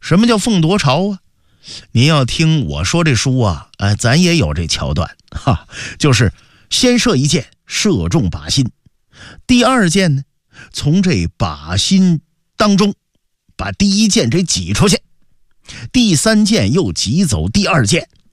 什么叫凤夺巢啊？您要听我说这书啊，咱也有这桥段哈，就是先射一箭，射中靶心，第二箭呢，从这靶心当中把第一箭给挤出去，第三箭又挤走第二箭，